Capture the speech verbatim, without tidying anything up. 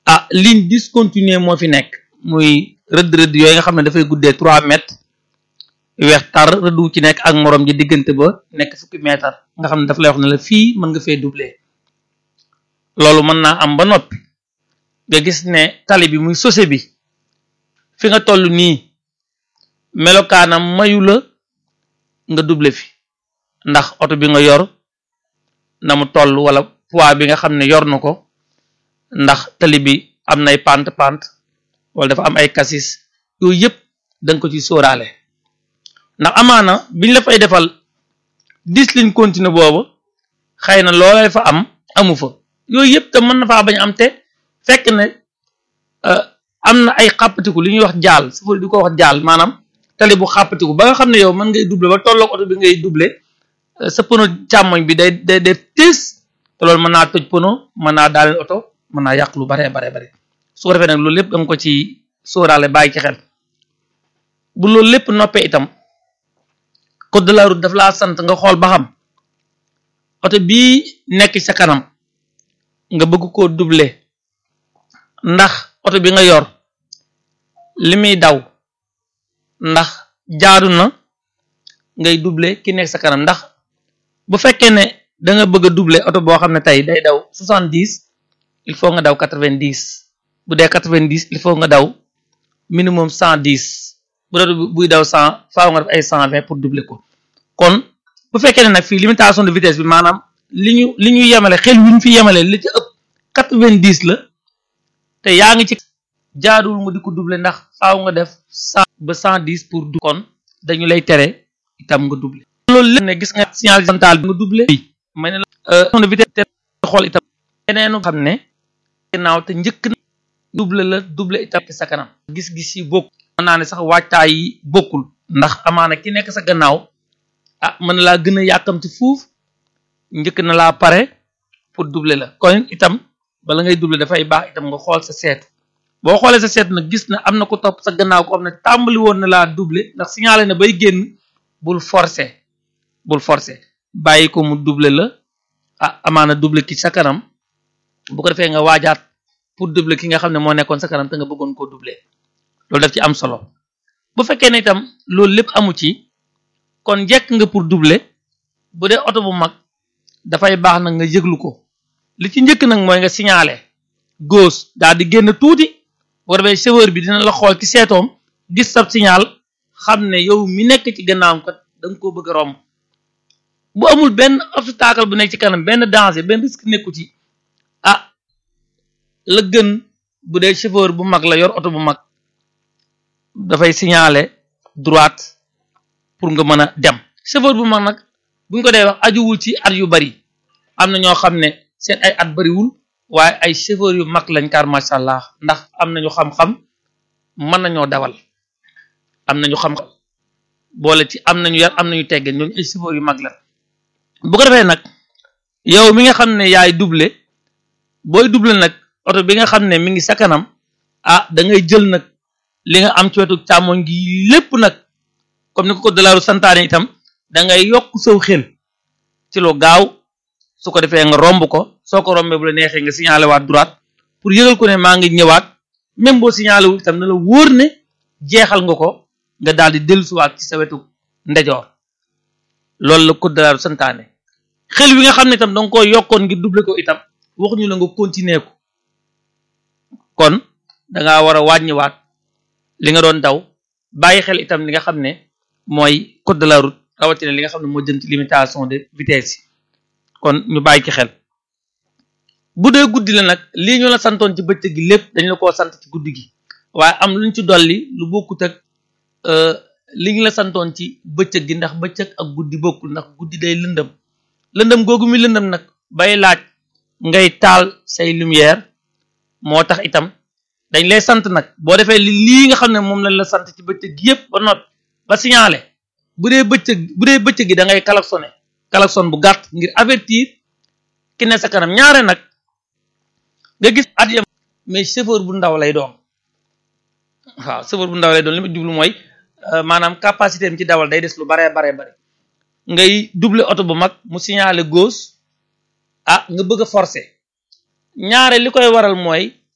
ah ligne discontinue moo fi nekk muy rëdd rëdd yooyu nga xam ne dafay guddee trois mètres weex tar rëdd wu ci nekk ak morom ji diggante ba nekk fukki mètre nga xam ne daf lay wax ne la fii mën nga fee doubler loolu mën naa am ba noppi nga gis ne tali bi muy sosé bi fi nga toll nii melokaanam mayu la nga doubler fi ndax oto bi nga yor na mu toll wala poids bi nga xam ne yor na ko ndax tali bi am nay pant pant wala dafa am ay kasis yooyu yëpp danga ko ci sóoraale ndax amaana biñ la fay defal dix ligne continue boobu xëy na loolay fa am amu fa yooyu yëpp te mën na faa bañ am te fekk ne am na ay xàppatiku li ñuy wax jaal safari di ko wax jaal maanaam tali bu xàppatiku ba nga xam ne yow mën ngay doubler ba tolloog oto bi ngay doubler sa pneu càmmoñ bi day day def tis te loolu mën naa toj pneu mën naa daaneel oto mën naa yàq lu bare bare bare su ko defee nag loolu lépp da nga ko ci sóoraale bàyyi ci xel bu loolu lépp noppee itam code de la route daf laa sant nga xool ba xam oto bii nekk sa kanam nga bëgg koo doubler ndax oto bi nga yor li muy daw ndax jaadu na ngay doubler ki nekk sa kanam ndax bu fekkee ne da nga bëgg a doubler oto boo xam ne tey day daw soixante-dix il faut nga daw quatre-vingt-dix bu dee quatre-vingt-dix il faut nga daw minimum cent dix bu dee buy daw cent faaw nga def ay cent vingt pour doubler ko kon bu fekkee ne nag fii limitation de vitesse bi maanaam li ñu li ñu yemale xel wi ñu fi yemale li ci ëpp quatre-vingt-dix la te yaa ngi ci jaaduwul nga di ko doubler ndax faaw nga def cent ba cent dix pour du kon dañu lay tere itam nga doubler loolu lépp ne gis nga signal horizontal bi nga doubler may ne la de vitesse te xool itam yeneenu xam ne ginnaaw te njëkk na doubler la doubler itam sa kanam gis-gis yi bokk mën naa ne sax waajtaay yi bokkul ndax amaana ki nekk sa gannaaw ah mën na laa gën a yàkkamti fuuf njëkk na laa pare pour doubler la kon itam bala ngay doubler dafay baax itam nga xool sa seetu boo xoolee sa seetu nag gis na am na ko topp sa gannaaw ko xam ne tàmbali woon na laa doubler ndax signalé na bay génn bul forcer bul forcer bàyyi ko mu doubler la ah amaana doubler ki sa kanam bu ko defee nga waajaat pour doubler ki nga xam ne moo nekkoon sa kanam te nga bëggoon koo doubler loolu daf ci am solo bu fekkee ne itam loolu lépp amu ci kon jekk nga pour doubler bu dee oto bu mag dafay baax nag nga yëglu ko li ci njëkk nag mooy nga signaler gauche daal di génn tuuti bu ko defee chauffeur bi dina la xool ci seetoom gis sa signal xam ne yow mi nekk ci gannaawam kat da nga koo bëgg a romb bu amul benn obstacle bu nekk ci kanam benn danger benn risque nekku ci ah la gën bu dee chauffeur bu mag la yor oto bu mag dafay signaler droite pour nga mën a dem chauffeur bu mag nag buñ ko dee wax ajuwul ci at yu bari am na ñoo xam ne seen ay at bariwul waaye ay chauffeur yu mag lañ kar macha allah ndax am nañu xam-xam mën nañoo dawal am nañu xam-xam boole ci am nañu yar am nañu teggeen ñooñu ay chauffeur yu mag la bu ko defee nag yow mi nga xam ne yaay doubler booy doubler nag oto bi nga xam ne mi ngi sa kanam ah da ngay jël nag li nga am ci wetu càmmoñ gi lépp nag comme ni ko code de la route santaane itam da ngay yokk saw xel ci lu gaaw su ko defee nga romb ko soo ko rombee bu la neexee nga signalé waat droite pour yëgal ko ne maa ngi ñëwaat même boo signalé wu itam na la wóor ne jeexal nga ko nga daal di dellusiwaat ci sa wetu ndejoor loolu la code de la route santaane xel wi nga xam ne itam da nga koo yokkoon ngir doubler ko itam waxuñu la nga continuer ko kon da ngaa war a wàññiwaat li nga doon daw bàyyi xel itam li nga xam ne mooy code de la route rawatina li nga xam ne moo jëm ci limitation de vitesse yi kon ñu bàyyi ci xel bu dee guddi la nag lii ñu la santoon ci bëccëg gi lépp dañ la koo sant ci guddi gi waaye am luñ ci dolli lu bokkut ak li ñu la santoon ci bëccëg gi ndax bëccëg ak guddi bokkul ndax guddi day lëndëm lëndëm googu mi lëndëm nag bay laaj ngay taal say lumière moo tax itam dañ lay sant nag boo defee li lii nga xam ne moom lañ la sant ci bëccëg gi yépp ba not ba signalé bu dee bëccëg bu dee bëccëg gi da ngay klaxonné klaxon bu gàtt ngir avertir ki ne sa kanam ñaare nag nga gis at yam mais chauffeur bu ndaw lay doon waaw chauffeur bu ndaw lay doon li ma jublu mooy maanaam capacité am ci dawal day des lu baree baree bare ngay doubler oto bu mag mu signalé gauche ah nga bëgg a forcer ñaare li koy waral mooy